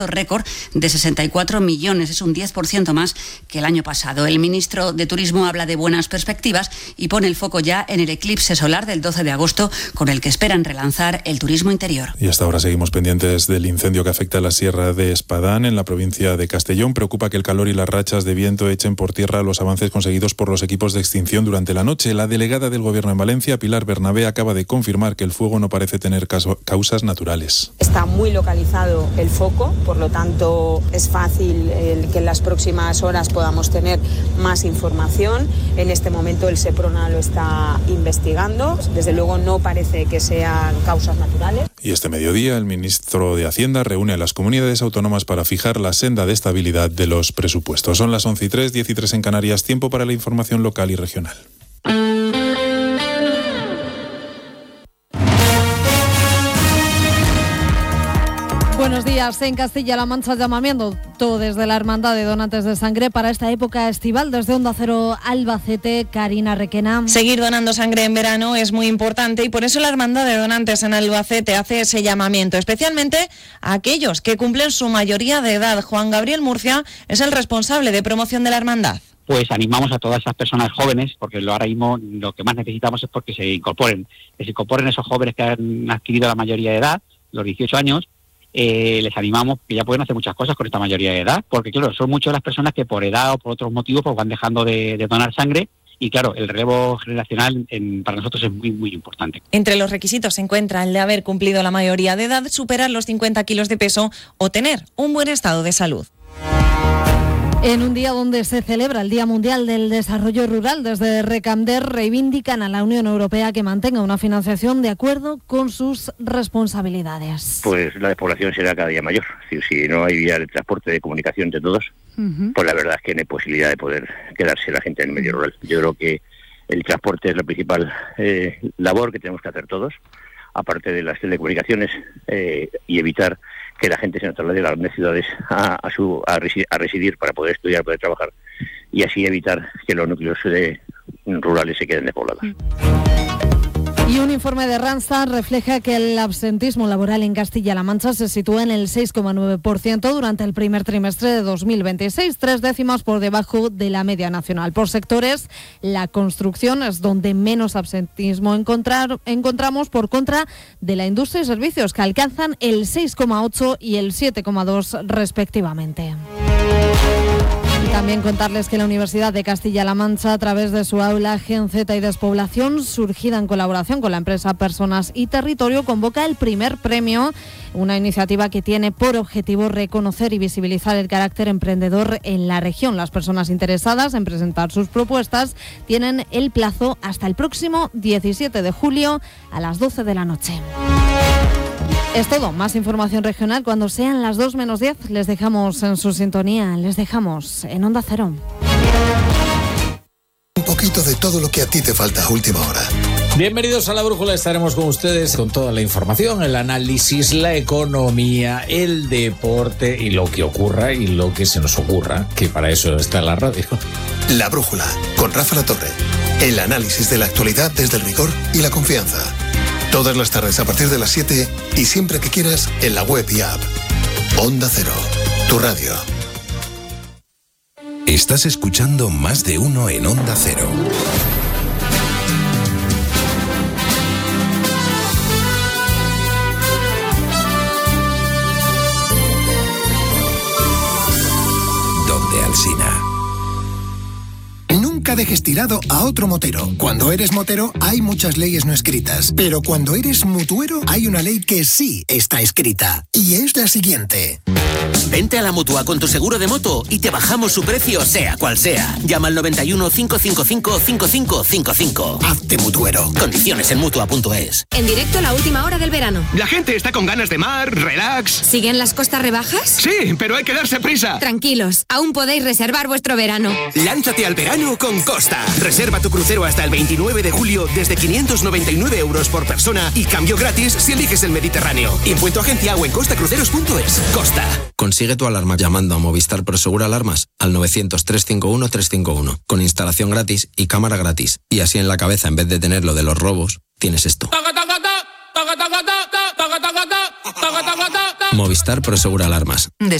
récord de 64 millones, es un 10% más que el año pasado. El ministro de Turismo habla de buenas perspectivas y pone el foco ya en el eclipse solar del 12 de agosto, con el que esperan relanzar el turismo interior. Y hasta ahora seguimos pendientes del incendio que afecta a la Sierra de Espadán, en la provincia de Castellón. Preocupa que el calor y las rachas de viento echen por tierra los avances conseguidos por los equipos de extinción durante la noche. La delegada del Gobierno en Valencia, Pilar Bernabé, acaba de confirmar que el fuego no parece tener causas naturales. Está muy localizado el foco, por lo tanto es fácil que en las próximas horas podamos tener más información. En este momento el SEPRONA lo está investigando. Desde luego no parece que sean causas naturales. Y este mediodía el ministro de Hacienda reúne a las comunidades autónomas para fijar la senda de estabilidad de los presupuestos. Son las 11:03, 10:03 en Canarias. Tiempo para la información local y regional. Buenos días. En Castilla-La Mancha, llamamiento desde la Hermandad de Donantes de Sangre para esta época estival. Desde Onda Cero Albacete, Karina Requena. Seguir donando sangre en verano es muy importante y por eso la Hermandad de Donantes en Albacete hace ese llamamiento, especialmente a aquellos que cumplen su mayoría de edad. Juan Gabriel Murcia es el responsable de promoción de la Hermandad. Pues animamos a todas esas personas jóvenes, porque ahora mismo lo que más necesitamos es porque se incorporen esos jóvenes que han adquirido la mayoría de edad, los 18 años. Les animamos que ya pueden hacer muchas cosas con esta mayoría de edad, porque claro, son muchas las personas que por edad o por otros motivos pues van dejando de donar sangre, y claro, el relevo generacional para nosotros es muy, muy importante. Entre los requisitos se encuentra el de haber cumplido la mayoría de edad, superar los 50 kilos de peso o tener un buen estado de salud. En un día donde se celebra el Día Mundial del Desarrollo Rural, desde Recamder reivindican a la Unión Europea que mantenga una financiación de acuerdo con sus responsabilidades. Pues la despoblación será cada día mayor. Si no hay vía de transporte, de comunicación entre todos, pues la verdad es que no hay posibilidad de poder quedarse la gente en el medio rural. Yo creo que el transporte es la principal labor que tenemos que hacer todos, aparte de las telecomunicaciones, y evitar que la gente se nos traslade a las grandes ciudades a residir para poder estudiar, poder trabajar, y así evitar que los núcleos rurales se queden despoblados. Y un informe de Randstad refleja que el absentismo laboral en Castilla-La Mancha se sitúa en el 6,9% durante el primer trimestre de 2026, 3 décimas por debajo de la media nacional. Por sectores, la construcción es donde menos absentismo encontramos, por contra de la industria y servicios, que alcanzan el 6,8 y el 7,2 respectivamente. También contarles que la Universidad de Castilla-La Mancha, a través de su aula Gen Z y Despoblación, surgida en colaboración con la empresa Personas y Territorio, convoca el primer premio, una iniciativa que tiene por objetivo reconocer y visibilizar el carácter emprendedor en la región. Las personas interesadas en presentar sus propuestas tienen el plazo hasta el próximo 17 de julio a las 12 de la noche. Es todo. Más información regional cuando sean las 2 menos 10. Les dejamos en su sintonía, les dejamos en Onda Cero. Un poquito de todo lo que a ti te falta a última hora. Bienvenidos a La Brújula, estaremos con ustedes con toda la información, el análisis, la economía, el deporte y lo que ocurra y lo que se nos ocurra, que para eso está la radio. La Brújula, con Rafa Latorre. El análisis de la actualidad desde el rigor y la confianza. Todas las tardes a partir de las 7 y siempre que quieras en la web y app. Onda Cero, tu radio. Estás escuchando Más de Uno en Onda Cero. Donde Alsina. Nunca dejes tirado a otro motero. Cuando eres motero hay muchas leyes no escritas, pero cuando eres mutuero hay una ley que sí está escrita, y es la siguiente. Vente a la Mutua con tu seguro de moto y te bajamos su precio sea cual sea. Llama al 91 555 5555. Hazte mutuero. Condiciones en Mutua.es. En directo la última hora del verano. La gente está con ganas de mar, relax. ¿Siguen las costas rebajas? Sí, pero hay que darse prisa. Tranquilos, aún podéis reservar vuestro verano. Lánzate al verano con Costa. Reserva tu crucero hasta el 29 de julio desde 599 euros por persona y cambio gratis si eliges el Mediterráneo. Impuesto agencia o en costacruceros.es. Costa. Consigue tu alarma llamando a Movistar Prosegur Alarmas al 900-351-351 con instalación gratis y cámara gratis. Y así en la cabeza, en vez de tener lo de los robos, tienes esto. Movistar Prosegura Alarmas.